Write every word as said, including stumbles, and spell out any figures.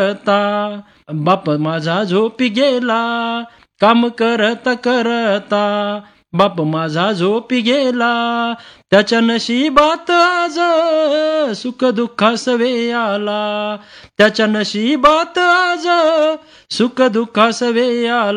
करता, बाप माझा झोपी गेला, काम करता करता, बाप माझा झोपी गेला, त्याच्या नशिबात आज सुख दुःखास वे आला, त्याच्या नशिबात आज सुख दुःखास वे आला.